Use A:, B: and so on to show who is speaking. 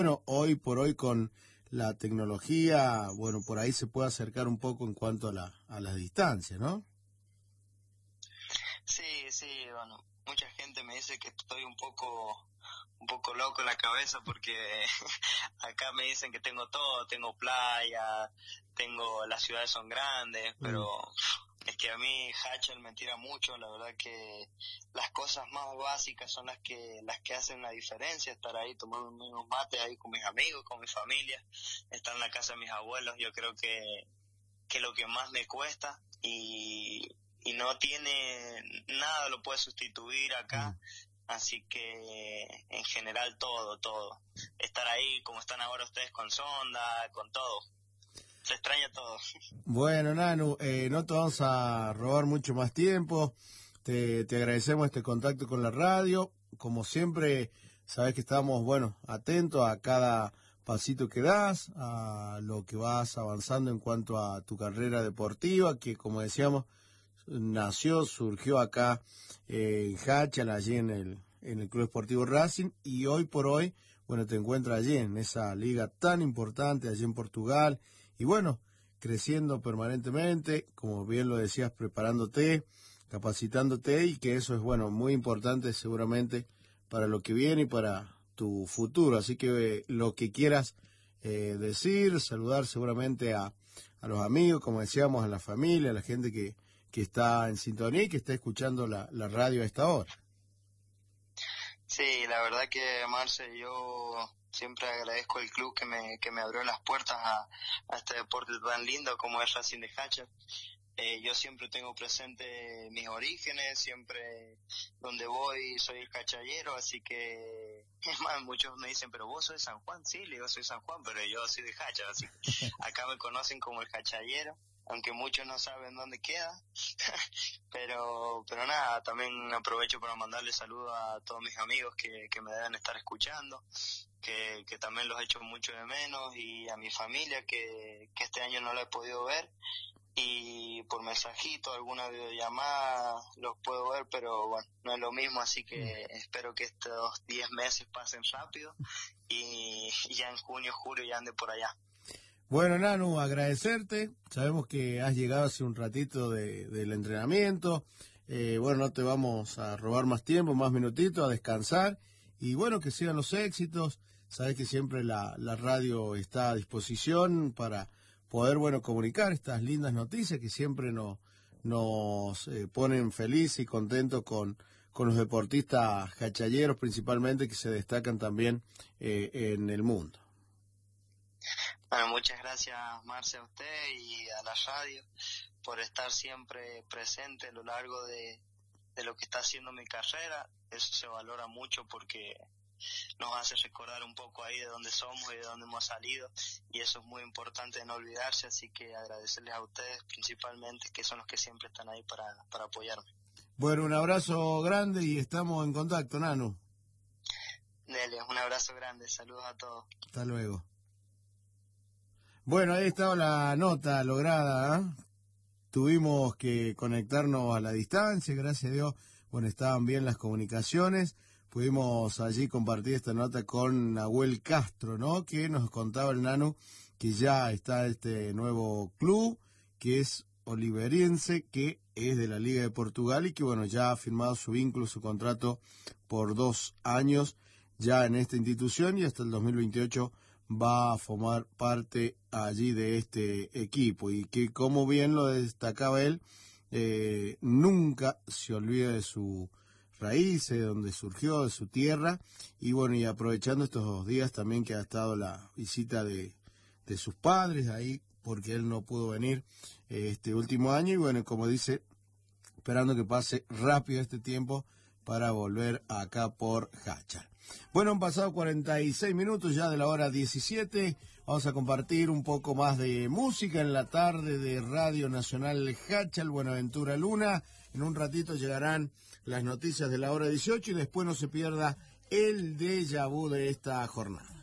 A: Bueno, hoy por hoy con la tecnología, bueno, por ahí se puede acercar un poco en cuanto a las distancias, ¿no?
B: Sí, bueno, mucha gente me dice que estoy un poco loco en la cabeza porque acá me dicen que tengo todo, tengo playa, las ciudades son grandes, pero es que a mí Hachal me tira mucho. La verdad que las cosas más básicas son las que hacen la diferencia. Estar ahí tomando unos mates ahí con mis amigos, con mi familia, estar en la casa de mis abuelos, yo creo que lo que más me cuesta y no tiene nada lo puede sustituir acá. Así que en general todo estar ahí como están ahora ustedes con Sonda, con todo, se extraña todo.
A: Bueno, Nanu, no te vamos a robar mucho más tiempo. Te agradecemos este contacto con la radio. Como siempre, sabes que estamos, bueno, atentos a cada pasito que das, a lo que vas avanzando en cuanto a tu carrera deportiva, que como decíamos, surgió acá en Hachal, allí en el Club Esportivo Racing, y hoy por hoy, bueno, te encuentras allí en esa liga tan importante, allí en Portugal, y bueno, creciendo permanentemente, como bien lo decías, preparándote, capacitándote, y que eso es, bueno, muy importante seguramente para lo que viene y para tu futuro. Así que lo que quieras decir, saludar seguramente a los amigos, como decíamos, a la familia, a la gente que está en sintonía y que está escuchando la radio a esta hora.
B: Sí, la verdad que, Marce, yo siempre agradezco al club que me abrió las puertas a este deporte tan lindo como es Racing de Hachal. Yo siempre tengo presente mis orígenes, siempre donde voy soy el cachallero, así que, es más, muchos me dicen, pero vos sos de San Juan. Sí, le digo, soy San Juan, pero yo soy de Hachal, así que acá me conocen como el cachallero, aunque muchos no saben dónde queda. pero nada, también aprovecho para mandarle saludos a todos mis amigos que me deben estar escuchando, que también los echo mucho de menos, y a mi familia que este año no la he podido ver, y por mensajito, alguna videollamada los puedo ver, pero bueno, no es lo mismo, así que espero que estos 10 meses pasen rápido y ya en junio, julio ya ande por allá.
A: Bueno, Nanu, agradecerte. Sabemos que has llegado hace un ratito del entrenamiento. Bueno, no te vamos a robar más tiempo, más minutitos, a descansar. Y bueno, que sigan los éxitos. Sabes que siempre la radio está a disposición para poder, bueno, comunicar estas lindas noticias que siempre nos ponen felices y contentos con los deportistas hachalleros, principalmente, que se destacan también en el mundo.
B: Bueno, muchas gracias, Marce, a usted y a la radio por estar siempre presente a lo largo de lo que está haciendo mi carrera. Eso se valora mucho porque nos hace recordar un poco ahí de dónde somos y de dónde hemos salido, y eso es muy importante, no olvidarse. Así que agradecerles a ustedes principalmente, que son los que siempre están ahí para apoyarme.
A: Bueno, un abrazo grande y estamos en contacto, Nanu.
B: Dele, un abrazo grande, saludos a todos.
A: Hasta luego. Bueno, ahí estaba la nota lograda, ¿eh? Tuvimos que conectarnos a la distancia, gracias a Dios, bueno, estaban bien las comunicaciones. Pudimos allí compartir esta nota con Nahuel Castro, ¿no? Que nos contaba el Nanu que ya está este nuevo club, que es Oliveriense, que es de la Liga de Portugal y que, bueno, ya ha firmado su vínculo, su contrato por 2 años ya en esta institución, y hasta el 2028 va a formar parte allí de este equipo, y que, como bien lo destacaba él, nunca se olvida de su raíces, de donde surgió, de su tierra. Y bueno, y aprovechando estos 2 días también que ha estado la visita de sus padres ahí, porque él no pudo venir este último año, y bueno, como dice, esperando que pase rápido este tiempo para volver acá por Hachal. Bueno, han pasado 46 minutos ya de la hora 17. Vamos a compartir un poco más de música en la tarde de Radio Nacional Hachal, Buenaventura Luna. En un ratito llegarán las noticias de la hora 18 y después no se pierda el déjà vu de esta jornada.